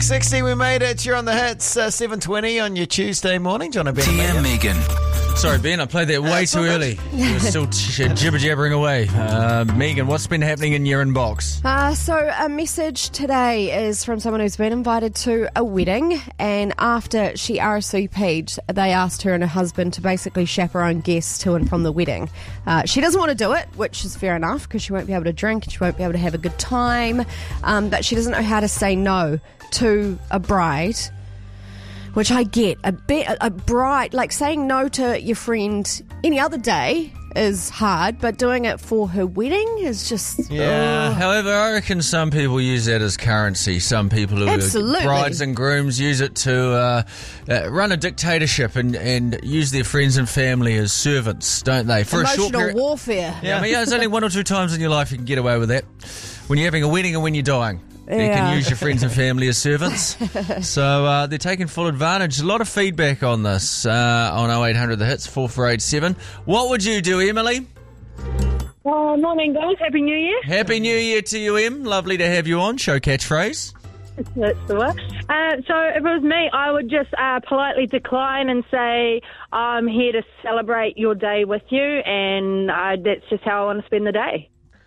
60, we made it. You're on the hits, 7:20 on your Tuesday morning. John and Ben. Dear Megan. Sorry, Ben, I played that way too early. You were still jibber-jabbering away. Megan, what's been happening in your inbox? So a message today is from someone who's been invited to a wedding, and after she RSVP'd, they asked her and her husband to basically chaperone guests to and from the wedding. She doesn't want to do it, which is fair enough, because she won't be able to drink and she won't be able to have a good time, but she doesn't know how to say no to a bride. Which I get. A bride, like saying no to your friend any other day is hard, but doing it for her wedding is just... Yeah. However, I reckon some people use that as currency. Some people who Absolutely. are brides and grooms use it to run a dictatorship and use their friends and family as servants, don't they? For Emotional a short period. warfare. Yeah, I mean, there's only one or two times in your life you can get away with that. When you're having a wedding and when you're dying. You can use your friends and family as servants. So they're taking full advantage. A lot of feedback on this on 0800 The Hits 4487. What would you do, Emily? Morning, guys. Happy New Year. Happy New Year to you, Em. Lovely to have you on. Show catchphrase. That's the one. So if it was me, I would just politely decline and say, I'm here to celebrate your day with you, and that's just how I want to spend the day.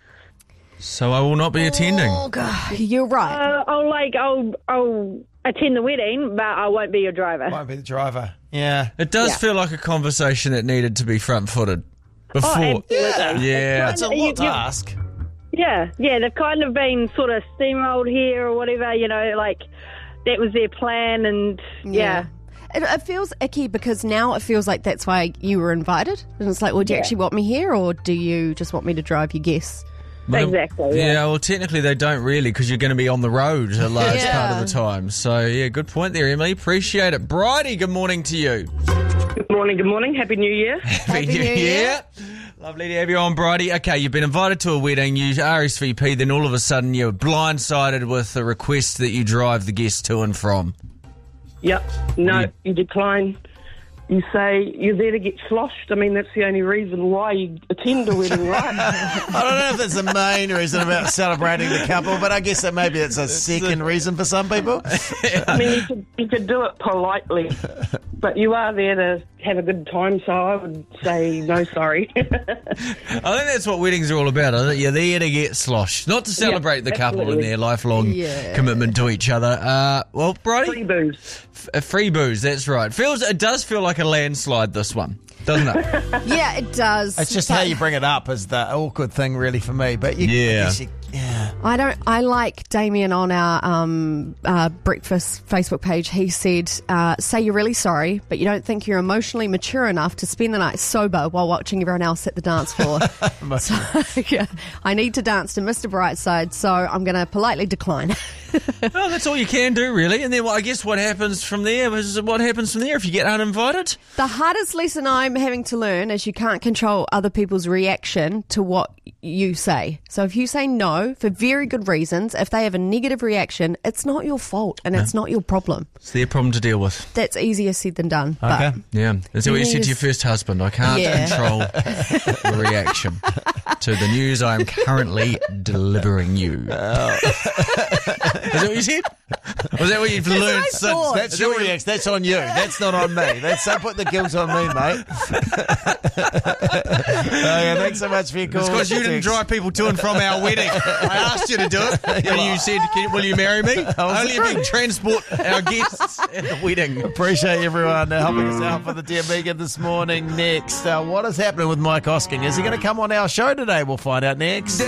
So I will not be attending. Oh, God. You're right. I'll attend the wedding, but I won't be your driver. Won't be the driver. Yeah. It does feel like a conversation that needed to be front-footed before. Absolutely. Yeah. It's a lot to ask. Yeah, they've kind of been sort of steamrolled here or whatever, like that was their plan, and yeah. It feels icky because now it feels like that's why you were invited. And it's like, well, do you actually want me here, or do you just want me to drive your guests? Exactly. Yeah, well, technically they don't really, because you're going to be on the road a large part of the time. So, yeah, good point there, Emily. Appreciate it. Bridie, good morning to you. Good morning. Happy New Year. Happy New Year. Lovely to have you on, Bridie. Okay, you've been invited to a wedding, you RSVP, then all of a sudden you're blindsided with a request that you drive the guests to and from. Yep. No, you decline. You say you're there to get sloshed. I mean, that's the only reason why you attend a wedding, right? I don't know if that's the main reason about celebrating the couple, but I guess that maybe it's a second reason for some people. I mean, you could do it politely, but you are there to have a good time, so I would say no, sorry. I think that's what weddings are all about. I think you're there to get sloshed, not to celebrate the couple and their lifelong commitment to each other. Well, Bridie? Free booze. Free booze, that's right. It does feel like a landslide, this one, doesn't it? Yeah, it does. It's just how you bring it up is the awkward thing, really, for me. But I guess I like Damien on our breakfast Facebook page. He said, say you're really sorry, but you don't think you're emotionally mature enough to spend the night sober while watching everyone else at the dance floor. So, I need to dance to Mr. Brightside, so I'm going to politely decline. Well, that's all you can do, really. And then I guess what happens from there if you get uninvited? The hardest lesson I'm having to learn is you can't control other people's reaction to what you say. So if you say no for very good reasons, if they have a negative reaction, it's not your fault and it's not your problem. It's their problem to deal with. That's easier said than done. Okay. Yeah. Is that what you said to your first husband? I can't control the reaction to the news I am currently delivering you. Is that what you said? Was that what you've learned since? That's your reaction. That's on you. That's not on me. Don't put the guilt on me, mate. Thanks so much for your call. It's because you didn't drive people to and from our wedding. I asked you to do it, and you said, will you marry me? Only if you can transport our guests at the wedding. Appreciate everyone helping us out for the Dear Megan this morning. Next, what is happening with Mike Hosking? Is he going to come on our show today? We'll find out next.